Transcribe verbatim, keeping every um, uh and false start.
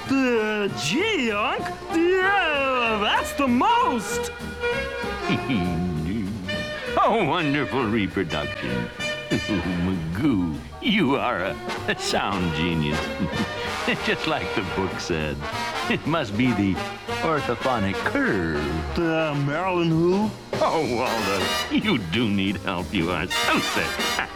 Uh, gee, Unc, yeah, that's the most. Oh, wonderful reproduction. Magoo, you are a, a sound genius. Just like the book said. It must be the orthophonic curve. Uh, Marilyn who? Oh, Waldo, you do need help. You are so sick.